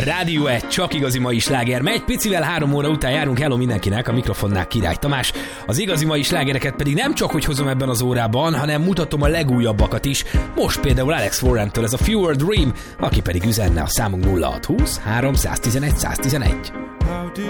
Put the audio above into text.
Rádió 1, csak igazi mai sláger megy. Picivel 3 óra után járunk. Hello mindenkinek, a mikrofonnál Király Tamás. Az igazi mai slágereket pedig nem csak hogy hozom ebben az órában, hanem mutatom a legújabbakat is. Most például Alex Warrentől ez a Fewer Dream, aki pedig üzenne a számunk 0620 311 111.